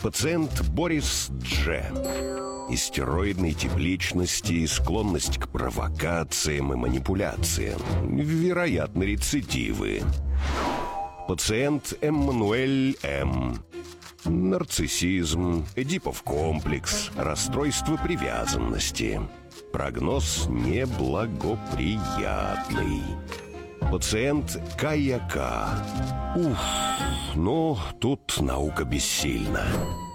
Пациент Борис Дж. Истероидной тип личности, склонность к провокациям и манипуляциям. Вероятно, рецидивы. Пациент Эммануэль М. Нарциссизм, Эдипов комплекс, расстройство привязанности. Прогноз неблагоприятный. Пациент К.Я.К. Ну, тут наука бессильна.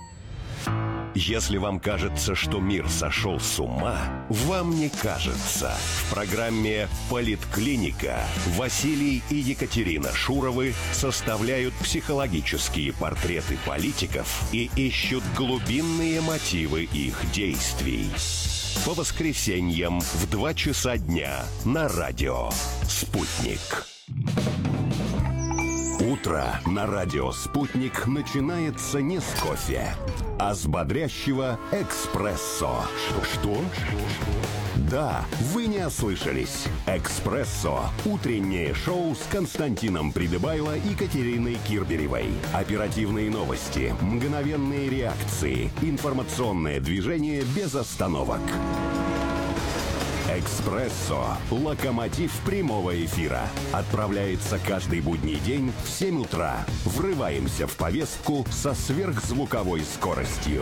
Если вам кажется, что мир сошел с ума, вам не кажется. В программе «Политклиника» Василий и Екатерина Шуровы составляют психологические портреты политиков и ищут глубинные мотивы их действий. По воскресеньям в 2 часа дня на радио «Спутник». Утро на радио «Спутник» начинается не с кофе, а с бодрящего эспрессо. Что? Да, вы не ослышались. «Эспрессо» – утреннее шоу с Константином Придыбайло и Катериной Кирберевой. Оперативные новости, мгновенные реакции, информационное движение без остановок. «Эспрессо» – локомотив прямого эфира. Отправляется каждый будний день в 7 утра. Врываемся в повестку со сверхзвуковой скоростью.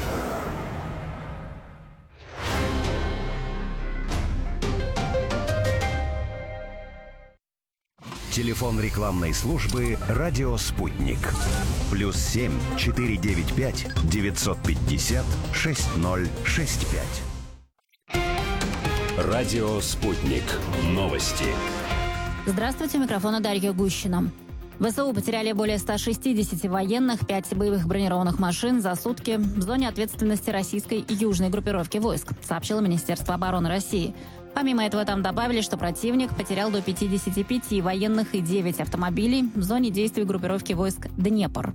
Телефон рекламной службы «Радио Спутник». +7 495 950 6065. Радио «Спутник». Новости. Здравствуйте, у микрофона Дарья Гущина. ВСУ потеряли более 160 военных, 5 боевых бронированных машин за сутки в зоне ответственности российской южной группировки войск, сообщило Министерство обороны России. Помимо этого, там добавили, что противник потерял до 55 военных и 9 автомобилей в зоне действий группировки войск «Днепр».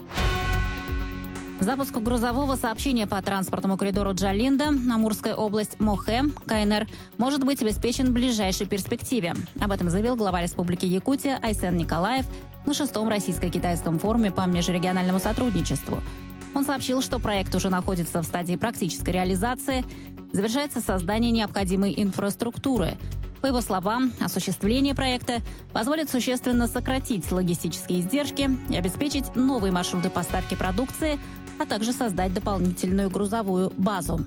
Запуск грузового сообщения по транспортному коридору Джалинда, Амурская область, Мохэ, КНР, может быть обеспечен в ближайшей перспективе. Об этом заявил глава Республики Якутия Айсен Николаев на 6-м российско-китайском форуме по межрегиональному сотрудничеству. Он сообщил, что проект уже находится в стадии практической реализации, завершается создание необходимой инфраструктуры. По его словам, осуществление проекта позволит существенно сократить логистические издержки и обеспечить новые маршруты поставки продукции, а также создать дополнительную грузовую базу.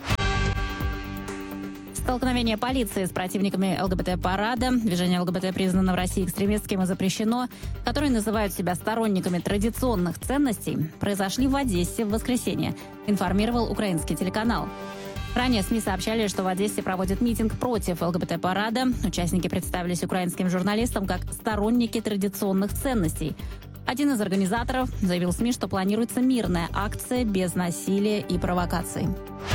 Столкновение полиции с противниками ЛГБТ-парада, движение ЛГБТ признано в России экстремистским и запрещено, которые называют себя сторонниками традиционных ценностей, произошли в Одессе в воскресенье, информировал украинский телеканал. Ранее СМИ сообщали, что в Одессе проводят митинг против ЛГБТ-парада. Участники представились украинским журналистам как сторонники традиционных ценностей. Один из организаторов заявил СМИ, что планируется мирная акция без насилия и провокаций.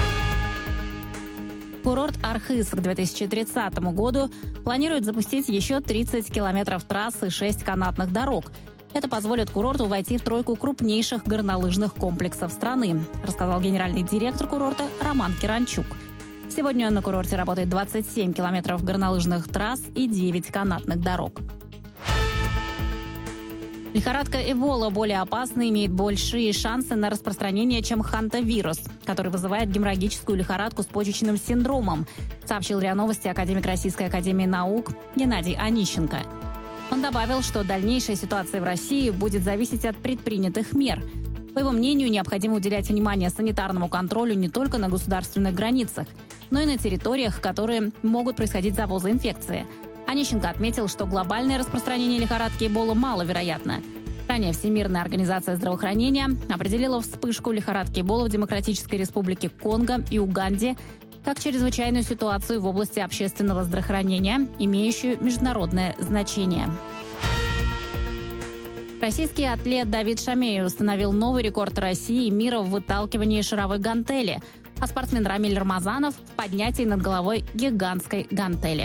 Курорт Архыз к 2030 году планирует запустить еще 30 километров трасс и 6 канатных дорог. Это позволит курорту войти в тройку крупнейших горнолыжных комплексов страны, рассказал генеральный директор курорта Роман Киранчук. Сегодня на курорте работает 27 километров горнолыжных трасс и 9 канатных дорог. Лихорадка Эбола более опасна и имеет большие шансы на распространение, чем хантавирус, который вызывает геморрагическую лихорадку с почечным синдромом, сообщил РИА Новости академик Российской академии наук Геннадий Онищенко. Он добавил, что дальнейшая ситуация в России будет зависеть от предпринятых мер. По его мнению, необходимо уделять внимание санитарному контролю не только на государственных границах, но и на территориях, которые могут происходить завозы инфекции. Онищенко отметил, что глобальное распространение лихорадки Эбола маловероятно. Ранее Всемирная организация здравоохранения определила вспышку лихорадки Эбола в Демократической Республике Конго и Уганде как чрезвычайную ситуацию в области общественного здравоохранения, имеющую международное значение. Российский атлет Давид Шамеев установил новый рекорд России и мира в выталкивании шаровой гантели, а спортсмен Рамиль Рамазанов в поднятии над головой гигантской гантели.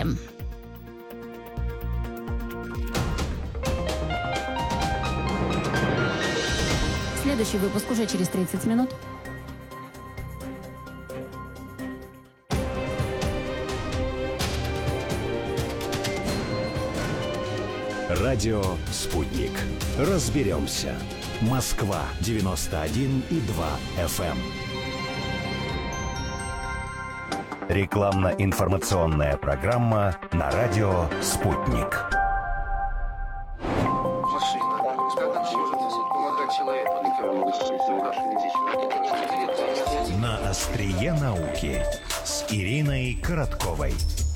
Следующий выпуск уже через 30 минут. Радио «Спутник». Разберемся. Москва 91,2 FM. Рекламно-информационная программа на радио «Спутник». На острие науки с Ириной Коротковой.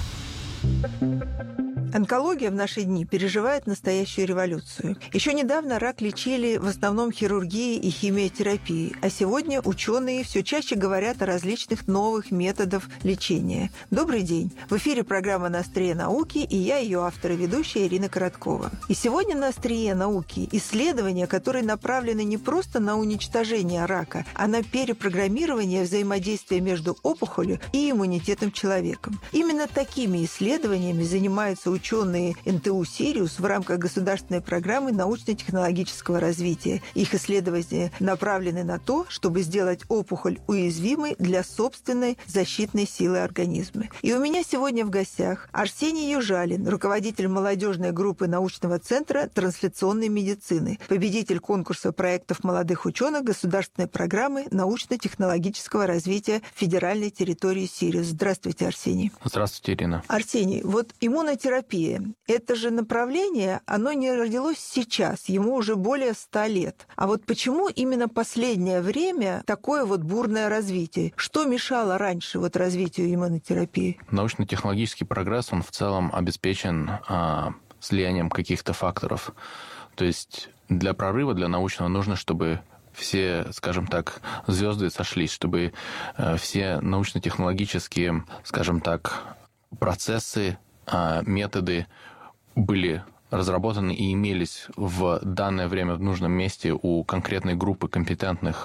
Онкология в наши дни переживает настоящую революцию. Еще недавно рак лечили в основном хирургией и химиотерапией, а сегодня ученые все чаще говорят о различных новых методах лечения. Добрый день! В эфире программа «На острие науки» и я, ее автор и ведущая Ирина Короткова. И сегодня на острие науки исследования, которые направлены не просто на уничтожение рака, а на перепрограммирование взаимодействия между опухолью и иммунитетом человека. Именно такими исследованиями занимаются ученые НТУ «Сириус» в рамках государственной программы научно-технологического развития. Их исследования направлены на то, чтобы сделать опухоль уязвимой для собственной защитной силы организма. И у меня сегодня в гостях Арсений Южалин, руководитель молодежной группы научного центра трансляционной медицины, победитель конкурса проектов молодых ученых государственной программы научно-технологического развития федеральной территории «Сириус». Здравствуйте, Арсений. Здравствуйте, Ирина. Арсений, вот иммунотерапия, это же направление, оно не родилось сейчас, ему уже более 100 лет. А вот почему именно последнее время такое вот бурное развитие? Что мешало раньше вот развитию иммунотерапии? Научно-технологический прогресс, он в целом обеспечен слиянием каких-то факторов. То есть для прорыва, для научного нужно, чтобы все, скажем так, звезды сошлись, чтобы все научно-технологические, скажем так, процессы, методы были разработаны и имелись в данное время в нужном месте у конкретной группы компетентных,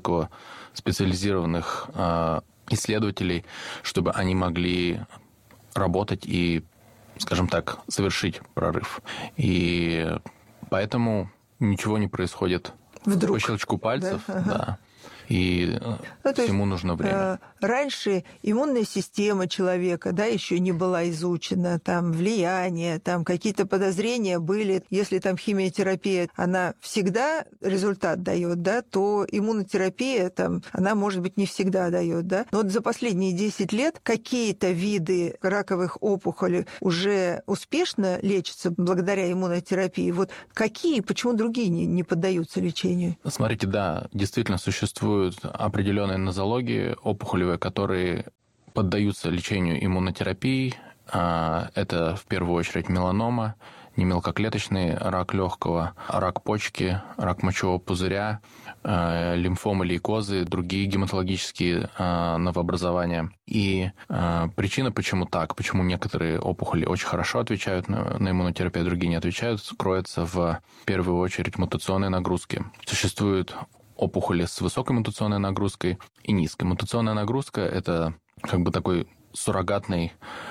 высокоспециализированных исследователей, чтобы они могли работать и, скажем так, совершить прорыв. И поэтому ничего не происходит вдруг, по щелчку пальцев. Да? Ага. Да. И всему нужно время. Раньше иммунная система человека, да, еще не была изучена, там влияние, там какие-то подозрения были. Если там химиотерапия, она всегда результат дает, да, то иммунотерапия, там, она, может быть, не всегда дает, да. Но вот за последние 10 лет какие-то виды раковых опухолей уже успешно лечатся благодаря иммунотерапии. Вот какие, почему другие не поддаются лечению? Смотрите, да, действительно существуют определенные нозологии опухолевые, которые поддаются лечению иммунотерапией. Это в первую очередь меланома, немелкоклеточный рак легкого, рак почки, рак мочевого пузыря, лимфомы, лейкозы, другие гематологические новообразования. И причина, почему так, почему некоторые опухоли очень хорошо отвечают на иммунотерапию, а другие не отвечают, кроется в первую очередь мутационной нагрузки. Существуют опухоли с высокой мутационной нагрузкой и низкой. Мутационная нагрузка – это как бы такой суррогатный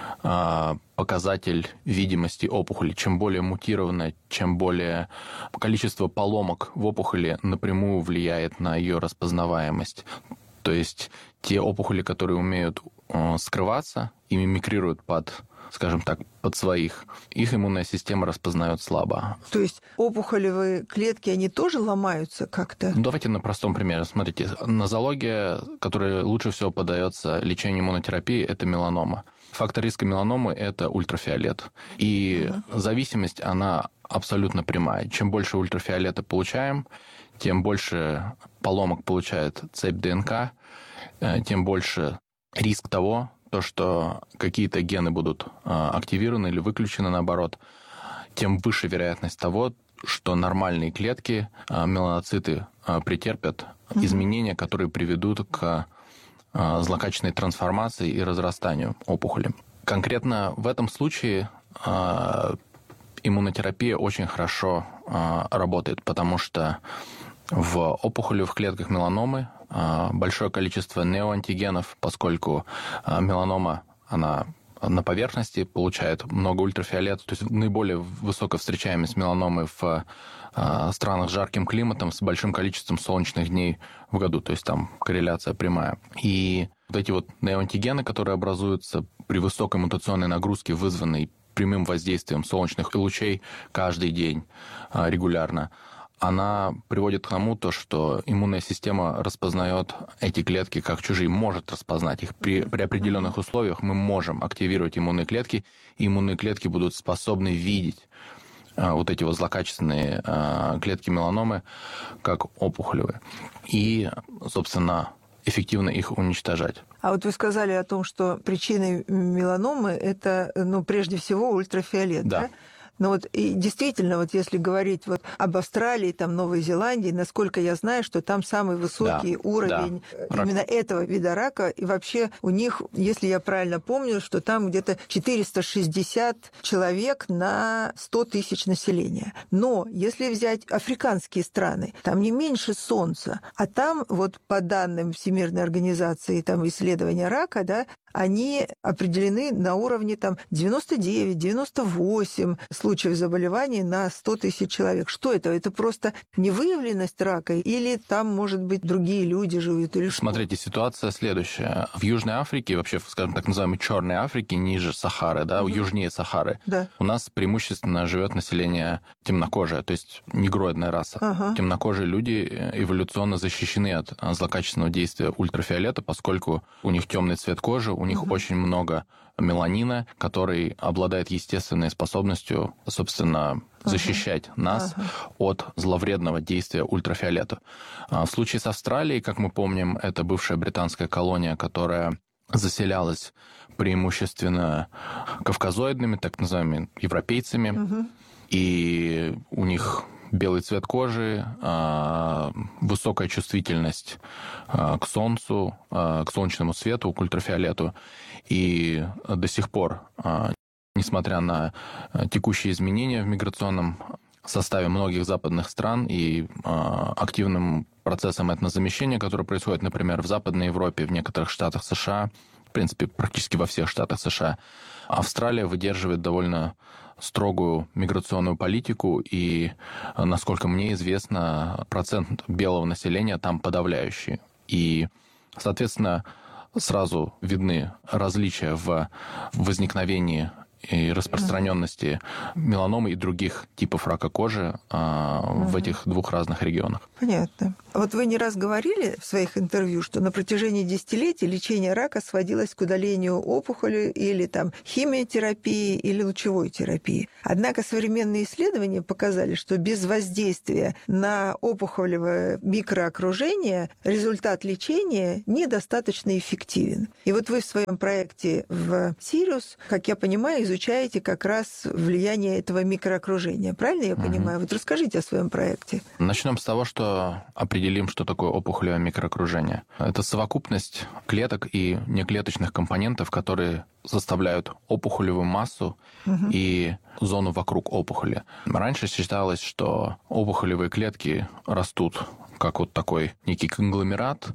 показатель видимости опухоли. Чем более мутированная, чем более количество поломок в опухоли напрямую влияет на ее распознаваемость. То есть те опухоли, которые умеют скрываться и мимикрируют под, скажем так, под своих, их иммунная система распознает слабо. То есть опухолевые клетки, они тоже ломаются как-то? Давайте на простом примере. Смотрите, нозология, которая лучше всего поддается лечению иммунотерапии, это меланома. Фактор риска меланомы – это ультрафиолет. И зависимость, она абсолютно прямая. Чем больше ультрафиолета получаем, тем больше поломок получает цепь ДНК, тем больше риск того, что какие-то гены будут активированы или выключены, наоборот, тем выше вероятность того, что нормальные клетки, меланоциты, претерпят изменения, которые приведут к злокачественной трансформации и разрастанию опухоли. Конкретно в этом случае иммунотерапия очень хорошо работает, потому что в опухолевых клетках меланомы большое количество неоантигенов, поскольку меланома, она на поверхности, получает много ультрафиолета, то есть наиболее высоко встречаемость меланомы в странах с жарким климатом, с большим количеством солнечных дней в году, то есть там корреляция прямая. И вот эти вот неоантигены, которые образуются при высокой мутационной нагрузке, вызванной прямым воздействием солнечных лучей каждый день регулярно, она приводит к тому, что иммунная система распознает эти клетки как чужие, может распознать их. При определенных условиях мы можем активировать иммунные клетки, и иммунные клетки будут способны видеть вот эти вот злокачественные клетки меланомы как опухолевые. И, собственно, эффективно их уничтожать. А вот вы сказали о том, что причиной меланомы это, прежде всего, ультрафиолет, да? Но вот и действительно, вот если говорить вот об Австралии, там, Новой Зеландии, насколько я знаю, что там самый высокий уровень именно этого вида рака, и вообще у них, если я правильно помню, что там где-то 460 человек на 100 тысяч населения. Но если взять африканские страны, там не меньше Солнца, а там вот по данным Всемирной организации там, исследования рака, да, они определены на уровне там 99-98 случаев заболеваний на 100 тысяч человек. Что это? Это просто невыявленность рака? Или там, может быть, другие люди живут? Или Смотрите, ситуация следующая. В Южной Африке, вообще, скажем так называемой Черной Африке, ниже Сахары, да, южнее Сахары, у нас преимущественно живет население темнокожее, то есть негроидная раса. Темнокожие люди эволюционно защищены от злокачественного действия ультрафиолета, поскольку у них темный цвет кожи, у них очень много меланина, который обладает естественной способностью, собственно, защищать нас от зловредного действия ультрафиолета. В случае с Австралией, как мы помним, это бывшая британская колония, которая заселялась преимущественно кавказоидными, так называемыми европейцами, и у них белый цвет кожи, высокая чувствительность к солнцу, к солнечному свету, к ультрафиолету. И до сих пор, несмотря на текущие изменения в миграционном составе многих западных стран и активным процессом этнозамещения, который происходит, например, в Западной Европе, в некоторых штатах США, в принципе, практически во всех штатах США, Австралия выдерживает довольно строгую миграционную политику, и, насколько мне известно, процент белого населения там подавляющий. И, соответственно, сразу видны различия в возникновении и распространенности меланомы и других типов рака кожи в этих двух разных регионах. Понятно. Вот вы не раз говорили в своих интервью, что на протяжении десятилетий лечение рака сводилось к удалению опухоли или там химиотерапии или лучевой терапии. Однако современные исследования показали, что без воздействия на опухолевое микроокружение результат лечения недостаточно эффективен. И вот вы в своем проекте в Сириус, как я понимаю, изучаете как раз влияние этого микроокружения. Правильно я понимаю? Вот расскажите о своем проекте. Начнем с того, что определим, что такое опухолевое микроокружение. Это совокупность клеток и неклеточных компонентов, которые составляют опухолевую массу и зону вокруг опухоли. Раньше считалось, что опухолевые клетки растут как вот такой некий конгломерат,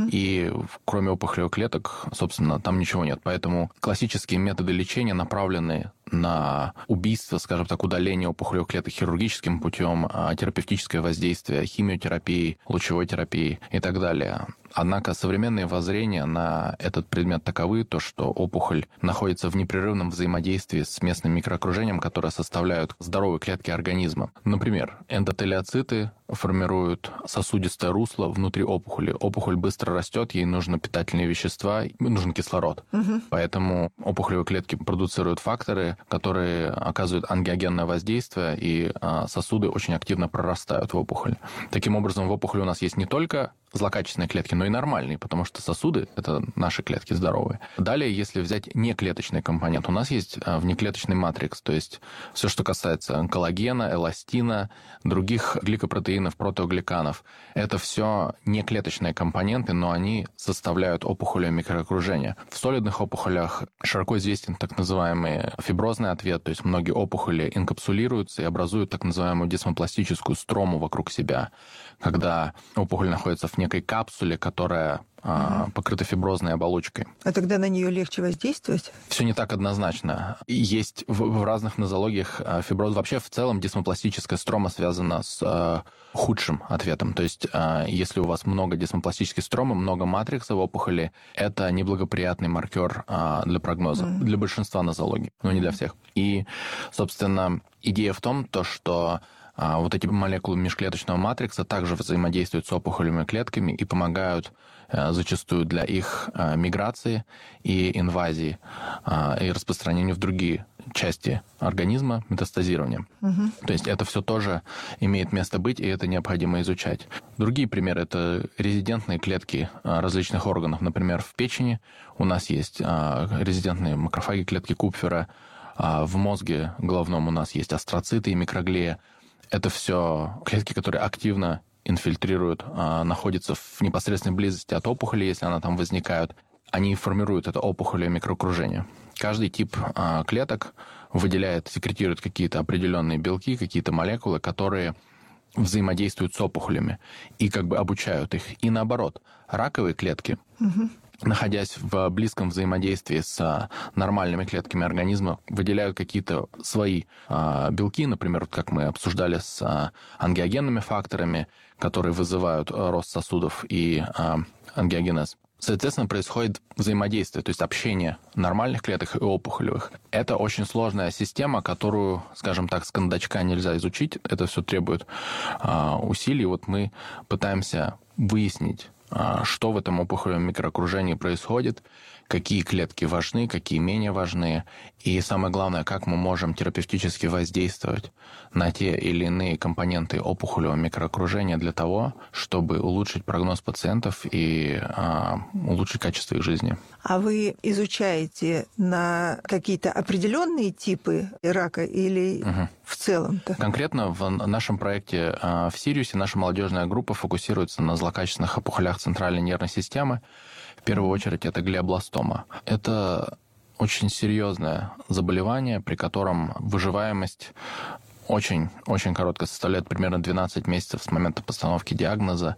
и кроме опухолевых клеток, собственно, там ничего нет. Поэтому классические методы лечения направлены на убийство, скажем так, удаление опухолевых клеток хирургическим путем, терапевтическое воздействие, химиотерапии, лучевой терапии и так далее. Однако современные воззрения на этот предмет таковы, то, что опухоль находится в непрерывном взаимодействии с местным микроокружением, которое составляют здоровые клетки организма. Например, эндотелиоциты формируют сосудистое русло внутри опухоли. Опухоль быстро растет, ей нужны питательные вещества, нужен кислород. Поэтому опухолевые клетки продуцируют факторы, которые оказывают ангиогенное воздействие, и сосуды очень активно прорастают в опухоль. Таким образом, в опухоли у нас есть не только злокачественные клетки, но и нормальные, потому что сосуды — это наши клетки здоровые. Далее, если взять неклеточный компонент, у нас есть внеклеточный матрикс, то есть все, что касается коллагена, эластина, других гликопротеинов, протеогликанов. Это все неклеточные компоненты, но они составляют опухолевое микроокружение. В солидных опухолях широко известен так называемый фиброзный ответ, то есть многие опухоли инкапсулируются и образуют так называемую десмопластическую строму вокруг себя, когда опухоль находится в некой капсуле, которая покрыта фиброзной оболочкой. А тогда на нее легче воздействовать? Все не так однозначно. Есть в разных нозологиях фиброз. Вообще, в целом, десмопластическая строма связана с худшим ответом. То есть, если у вас много десмопластической стромы, много матрикса в опухоли, это неблагоприятный маркер для прогноза. Для большинства нозологий, но не для всех. И, собственно, идея в том, что вот эти молекулы межклеточного матрикса также взаимодействуют с опухолевыми клетками и помогают зачастую для их миграции и инвазии и распространению в другие части организма, метастазирования. То есть это все тоже имеет место быть, и это необходимо изучать. Другие примеры — это резидентные клетки различных органов. Например, в печени у нас есть резидентные макрофаги, клетки Купфера. В мозге головном у нас есть астроциты и микроглия. Это все клетки, которые активно инфильтрируют, находятся в непосредственной близости от опухоли, если она там возникает. Они формируют это опухолевое микроокружение. Каждый тип клеток выделяет, секретирует какие-то определенные белки, какие-то молекулы, которые взаимодействуют с опухолями и как бы обучают их. И наоборот, раковые клетки, находясь в близком взаимодействии с нормальными клетками организма, выделяют какие-то свои белки, например, как мы обсуждали с ангиогенными факторами, которые вызывают рост сосудов и ангиогенез. Соответственно, происходит взаимодействие, то есть общение нормальных клеток и опухолевых. Это очень сложная система, которую, скажем так, с кондачка нельзя изучить. Это все требует усилий. Вот мы пытаемся выяснить, что в этом опухолевом микроокружении происходит, какие клетки важны, какие менее важны, и самое главное, как мы можем терапевтически воздействовать на те или иные компоненты опухолевого микроокружения для того, чтобы улучшить прогноз пациентов и улучшить качество их жизни. А вы изучаете на какие-то определенные типы рака или в целом-то? Конкретно в нашем проекте в Сириусе наша молодежная группа фокусируется на злокачественных опухолях центральной нервной системы. В первую очередь это глиобластома. Это очень серьезное заболевание, при котором выживаемость очень короткая, составляет примерно 12 месяцев с момента постановки диагноза.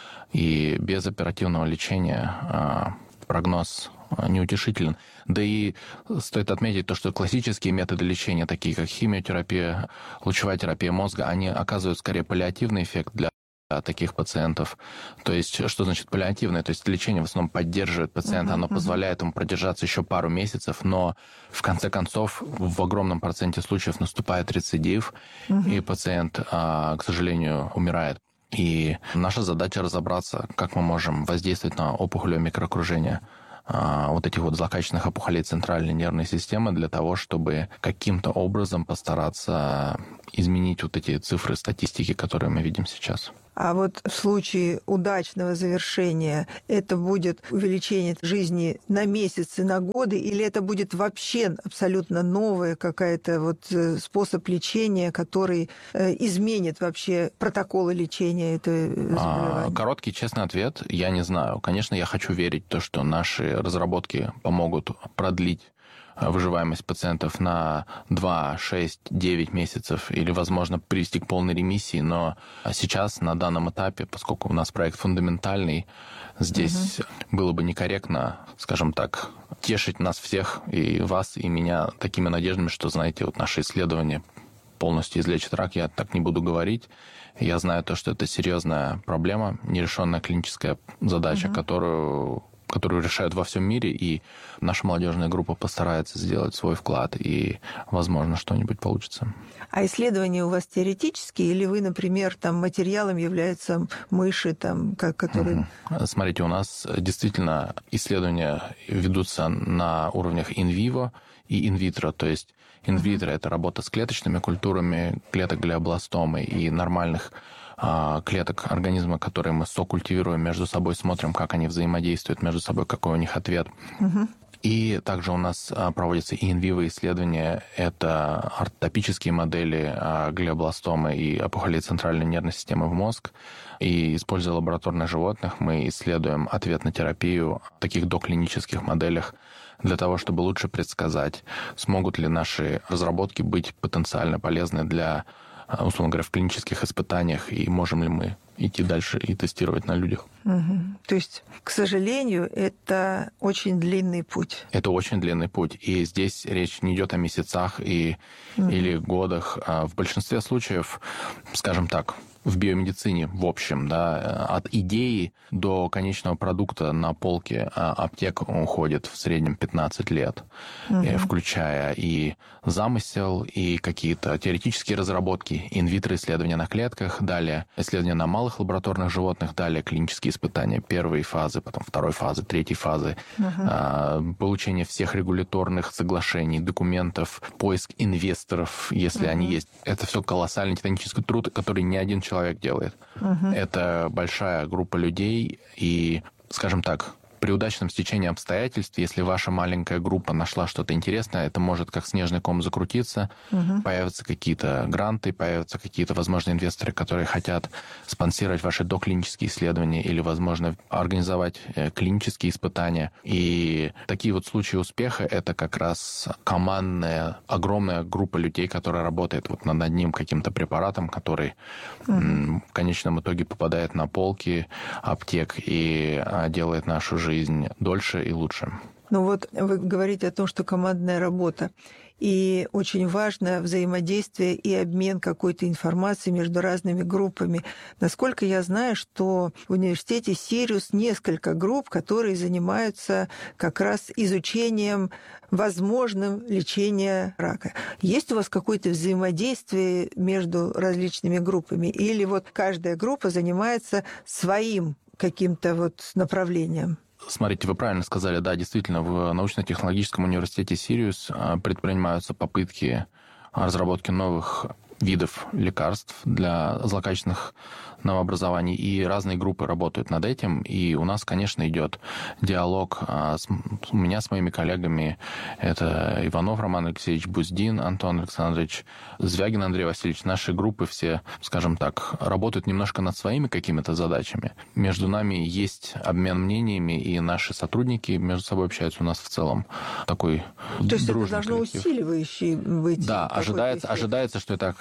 И без оперативного лечения прогноз неутешителен. Да и стоит отметить то, что классические методы лечения, такие как химиотерапия, лучевая терапия мозга, они оказывают скорее паллиативный эффект для таких пациентов. То есть, что значит паллиативное? То есть лечение в основном поддерживает пациента, оно позволяет ему продержаться еще пару месяцев, но в конце концов в огромном проценте случаев наступает рецидив, и пациент, к сожалению, умирает. И наша задача разобраться, как мы можем воздействовать на опухолевое микроокружение вот этих вот злокачественных опухолей центральной нервной системы для того, чтобы каким-то образом постараться изменить вот эти цифры статистики, которые мы видим сейчас. А вот в случае удачного завершения это будет увеличение жизни на месяцы, на годы, или это будет вообще абсолютно новая какая-то вот способ лечения, который изменит вообще протоколы лечения этого заболевания? Короткий, честный ответ: я не знаю. Конечно, я хочу верить в то, что наши разработки помогут продлить выживаемость пациентов на 2, 6, 9 месяцев или, возможно, привести к полной ремиссии. Но сейчас, на данном этапе, поскольку у нас проект фундаментальный, здесь было бы некорректно, скажем так, тешить нас всех, и вас, и меня, такими надеждами, что, знаете, вот наши исследования полностью излечат рак. Я так не буду говорить. Я знаю то, что это серьезная проблема, нерешенная клиническая задача, которую решают во всем мире, и наша молодежная группа постарается сделать свой вклад, и, возможно, что-нибудь получится. А исследования у вас теоретические, или вы, например, там материалом являются мыши, там, которые... Смотрите, у нас действительно исследования ведутся на уровнях инвиво и инвитро, то есть инвитро это работа с клеточными культурами, клеток глиобластомы и нормальных клеток организма, которые мы сокультивируем между собой, смотрим, как они взаимодействуют между собой, какой у них ответ. И также у нас проводятся и инвиво исследования. Это ортопические модели глиобластомы и опухолей центральной нервной системы в мозг. И, используя лабораторных животных, мы исследуем ответ на терапию в таких доклинических моделях для того, чтобы лучше предсказать, смогут ли наши разработки быть потенциально полезны для, условно говоря, в клинических испытаниях, и можем ли мы идти дальше и тестировать на людях. То есть, к сожалению, это очень длинный путь. Это очень длинный путь. И здесь речь не идет о месяцах или годах. В большинстве случаев, скажем так, в биомедицине, в общем, да, от идеи до конечного продукта на полке аптек уходит в среднем 15 лет, включая и замысел, и какие-то теоретические разработки, инвитро-исследования на клетках, далее исследования на малых лабораторных животных, далее клинические испытания первой фазы, потом второй фазы, третьей фазы, получение всех регуляторных соглашений, документов, поиск инвесторов, если они есть. Это все колоссальный титанический труд, который ни один человек делает. Это большая группа людей, и, скажем так, при удачном стечении обстоятельств, если ваша маленькая группа нашла что-то интересное, это может как снежный ком закрутиться, появятся какие-то гранты, появятся какие-то, возможно, инвесторы, которые хотят спонсировать ваши доклинические исследования или, возможно, организовать клинические испытания. И такие вот случаи успеха — это как раз командная, огромная группа людей, которая работает вот над одним каким-то препаратом, который в конечном итоге попадает на полки аптек и делает нашу жизнь дольше и лучше. Ну вот вы говорите о том, что командная работа. И очень важно взаимодействие и обмен какой-то информацией между разными группами. Насколько я знаю, что в университете Сириус несколько групп, которые занимаются как раз изучением возможным лечения рака. Есть у вас какое-то взаимодействие между различными группами? Или вот каждая группа занимается своим каким-то вот направлением? Смотрите, вы правильно сказали, да, действительно, в научно-технологическом университете Сириус предпринимаются попытки разработки новых видов лекарств для злокачественных новообразований, и разные группы работают над этим, и у нас, конечно, идет диалог у меня с моими коллегами. Это Иванов Роман Алексеевич, Буздин Антон Александрович, Звягин Андрей Васильевич. Наши группы все, скажем так, работают немножко над своими какими-то задачами. Между нами есть обмен мнениями, и наши сотрудники между собой общаются. У нас в целом такой дружный коллектив. То есть это должно усиливающий быть? Да, ожидается, что это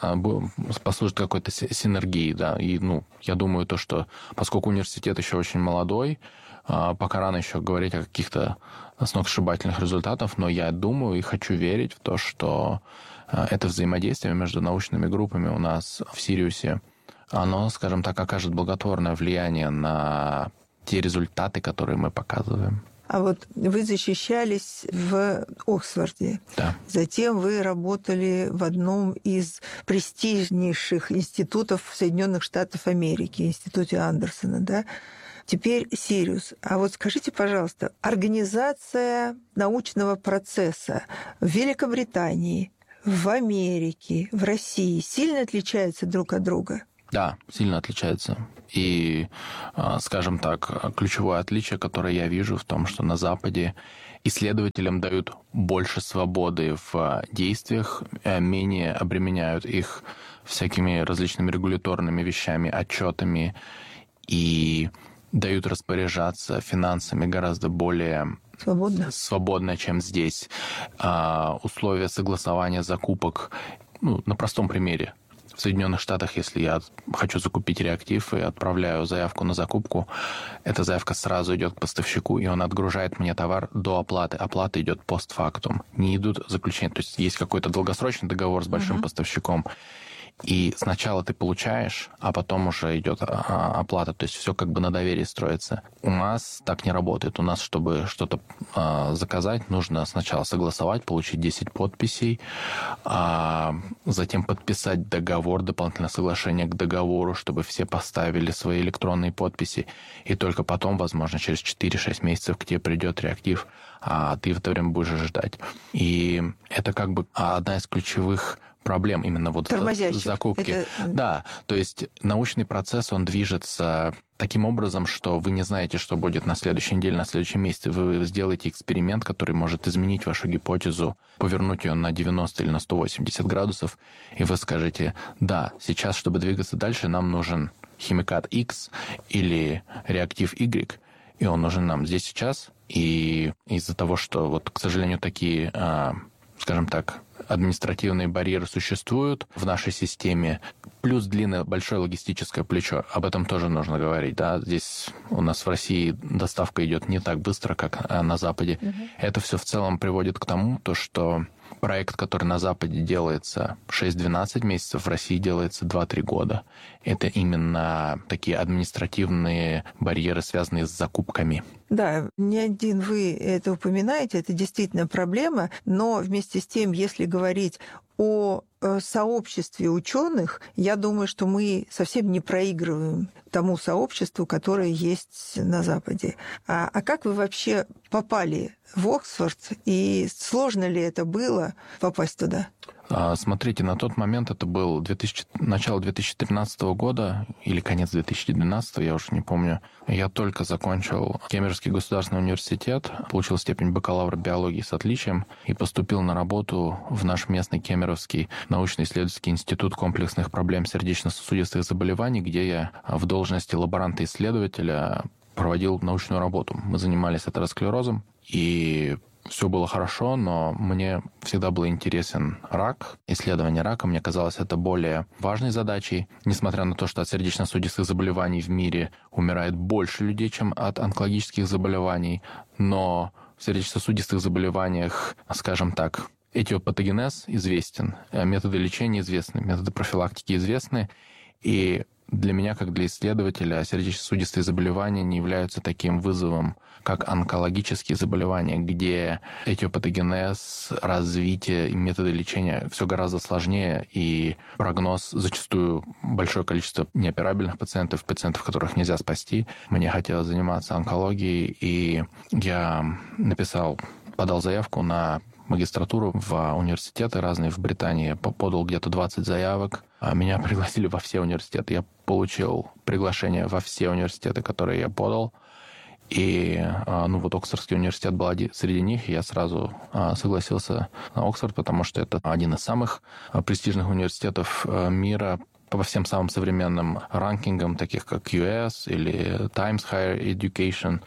послужит какой-то синергией, да. И, я думаю, что поскольку университет еще очень молодой, пока рано еще говорить о каких-то сногсшибательных результатах, но я думаю и хочу верить в то, что это взаимодействие между научными группами у нас в Сириусе, оно, скажем так, окажет благотворное влияние на те результаты, которые мы показываем. А вот вы защищались в Оксфорде. Да. Затем вы работали в одном из престижнейших институтов Соединенных Штатов Америки, институте Андерсона, да? Теперь Сириус. А вот скажите, пожалуйста, организация научного процесса в Великобритании, в Америке, в России сильно отличаются друг от друга? Да, сильно отличается. И, скажем так, ключевое отличие, которое я вижу, в том, что на Западе исследователям дают больше свободы в действиях, менее обременяют их всякими различными регуляторными вещами, отчетами, и дают распоряжаться финансами гораздо более свободно, чем здесь. Условия согласования закупок, на простом примере. В Соединенных Штатах, если я хочу закупить реактив и отправляю заявку на закупку, эта заявка сразу идет к поставщику, и он отгружает мне товар до оплаты. Оплата идет постфактум. Не идут заключения. То есть есть какой-то долгосрочный договор с большим поставщиком. И сначала ты получаешь, а потом уже идет оплата. То есть все как бы на доверии строится. У нас так не работает. У нас, чтобы что-то заказать, нужно сначала согласовать, получить 10 подписей, затем подписать договор, дополнительное соглашение к договору, чтобы все поставили свои электронные подписи. И только потом, возможно, через 4-6 месяцев к тебе придет реактив, а ты в это время будешь ждать. И это как бы одна из ключевых проблем именно вот закупки. Да, то есть научный процесс, он движется таким образом, что вы не знаете, что будет на следующей неделе, на следующем месяце. Вы сделаете эксперимент, который может изменить вашу гипотезу, повернуть ее на 90 или на 180 градусов, и вы скажете: да, сейчас, чтобы двигаться дальше, нам нужен химикат X или реактив Y, и он нужен нам здесь сейчас. И из-за того, что, к сожалению, такие, скажем так, административные барьеры существуют в нашей системе, плюс длинное большое логистическое плечо. Об этом тоже нужно говорить. Да? Здесь у нас в России доставка идет не так быстро, как на Западе. Это все в целом приводит к тому, что проект, который на Западе делается 6-12 месяцев, в России делается 2-3 года. Это именно такие административные барьеры, связанные с закупками. Да, не один вы это упоминаете, это действительно проблема, но вместе с тем, если говорить о сообществе ученых, я думаю, что мы совсем не проигрываем тому сообществу, которое есть на Западе. А как вы вообще попали в Оксфорд, и сложно ли это было попасть туда? Смотрите, на тот момент это был начало 2013 года или конец 2012, я уже не помню. Я только закончил Кембриджский государственный университет, получил степень бакалавра биологии с отличием и поступил на работу в наш местный Кемеровский научно-исследовательский институт комплексных проблем сердечно-сосудистых заболеваний, где я в должности лаборанта-исследователя проводил научную работу. Мы занимались атеросклерозом, и все было хорошо, но мне всегда был интересен рак, исследование рака. Мне казалось это более важной задачей, несмотря на то, что от сердечно-сузистых заболеваний в мире умирает больше людей, чем от онкологических заболеваний. Но в сердечно-сосудистых заболеваниях, скажем так, этиопатогенез известен, методы лечения известны, методы профилактики известны. И для меня, как для исследователя, сердечно-сосудистые заболевания не являются таким вызовом, как онкологические заболевания, где этиопатогенез, развитие и методы лечения все гораздо сложнее, и прогноз зачастую большое количество неоперабельных пациентов, которых нельзя спасти. Мне хотелось заниматься онкологией, и я подал заявку на магистратуру в университеты разные в Британии. Подал где-то 20 заявок. Меня пригласили во все университеты. Я получил приглашение во все университеты, которые я подал. И Оксфордский университет был среди них, и я сразу согласился на Оксфорд, потому что это один из самых престижных университетов мира по всем самым современным ранкингам, таких как US или Times Higher Education.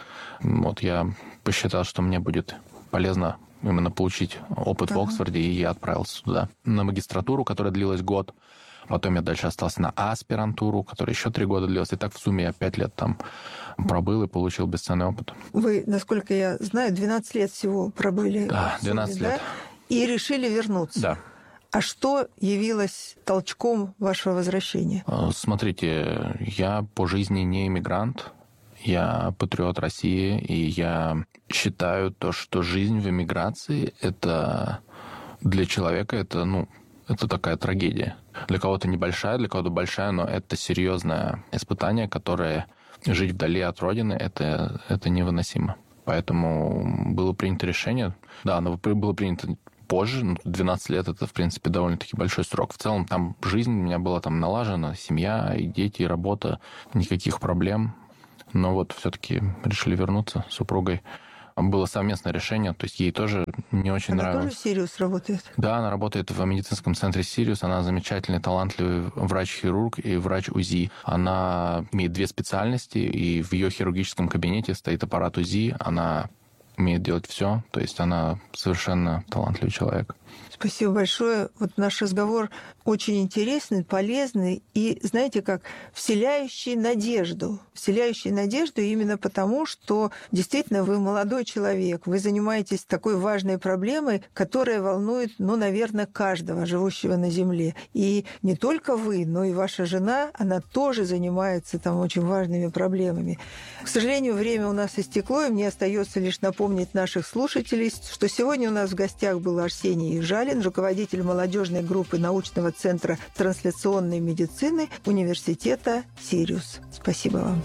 Я посчитал, что мне будет полезно именно получить опыт в Оксфорде, и я отправился туда на магистратуру, которая длилась год. Потом я дальше остался на аспирантуру, которая еще 3 года длилась. И так в сумме я 5 лет там пробыл и получил бесценный опыт. Вы, насколько я знаю, 12 лет всего пробыли. Да, 12 лет. И решили вернуться. Да. А что явилось толчком вашего возвращения? Смотрите, я по жизни не иммигрант. Я патриот России, и я считаю то, что жизнь в эмиграции — это для человека это такая трагедия. Для кого-то небольшая, для кого-то большая, но это серьезное испытание, которое жить вдали от родины — это невыносимо. Поэтому было принято решение. Да, оно было принято позже, 12 лет — это, в принципе, довольно-таки большой срок. В целом там жизнь у меня была там налажена, семья, и дети, и работа, никаких проблем. Но все-таки решили вернуться с супругой. Было совместное решение, то есть ей тоже не очень нравилось. Она тоже в Сириус работает? Да, она работает в медицинском центре Сириус. Она замечательный, талантливый врач-хирург и врач УЗИ. Она имеет 2 специальности, и в ее хирургическом кабинете стоит аппарат УЗИ. Она умеет делать все, то есть она совершенно талантливый человек. Спасибо большое. Наш разговор очень интересный, полезный и, знаете, как вселяющий надежду. Вселяющий надежду именно потому, что действительно вы молодой человек, вы занимаетесь такой важной проблемой, которая волнует, наверное, каждого, живущего на Земле. И не только вы, но и ваша жена, она тоже занимается там очень важными проблемами. К сожалению, время у нас истекло, и мне остается лишь напомнить наших слушателей, что сегодня у нас в гостях был Арсений Жалин, руководитель молодежной группы научного центра трансляционной медицины Университета Сириус. Спасибо вам.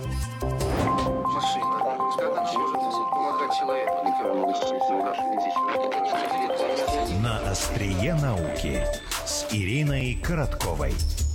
На острие науки с Ириной Коротковой.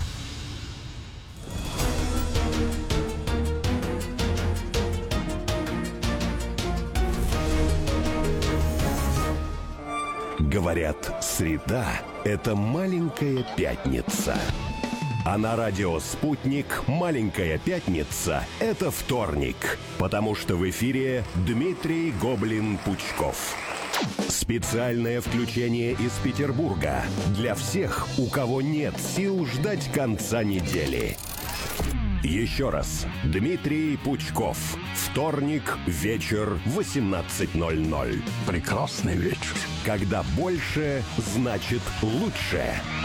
Говорят, среда – это маленькая пятница. А на радио «Спутник» маленькая пятница – это вторник, потому что в эфире Дмитрий Гоблин-Пучков. Специальное включение из Петербурга для всех, у кого нет сил ждать конца недели. Еще раз. Дмитрий Пучков. Вторник, вечер, 18:00. Прекрасный вечер. Когда больше, значит лучше.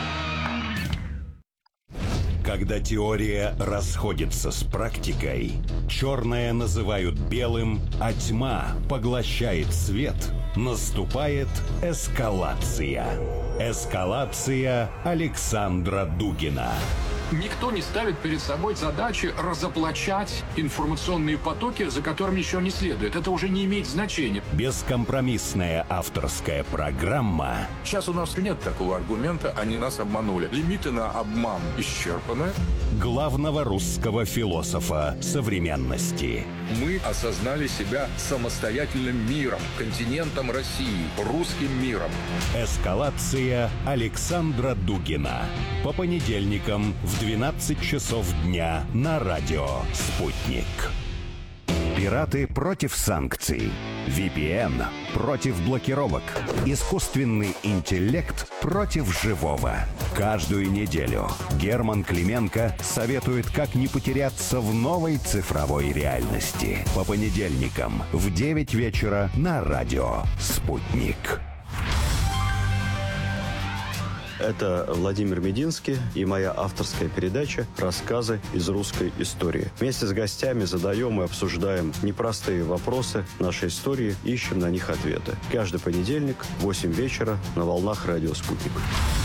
Когда теория расходится с практикой, черное называют белым, а тьма поглощает свет, наступает эскалация. Эскалация Александра Дугина. Никто не ставит перед собой задачи разоблачать информационные потоки, за которыми еще не следует. Это уже не имеет значения. Бескомпромиссная авторская программа. Сейчас у нас нет такого аргумента, они нас обманули. Лимиты на обман исчерпаны. Главного русского философа современности. Мы осознали себя самостоятельным миром, континентом России, русским миром. Эскалация Александра Дугина. По понедельникам в 12 часов дня на радио «Спутник». Пираты против санкций. VPN против блокировок. Искусственный интеллект против живого. Каждую неделю Герман Клименко советует, как не потеряться в новой цифровой реальности. По понедельникам в 9 вечера на радио «Спутник». Это Владимир Мединский и моя авторская передача «Рассказы из русской истории». Вместе с гостями задаем и обсуждаем непростые вопросы нашей истории, ищем на них ответы. Каждый понедельник в 8 вечера на волнах радио «Спутник».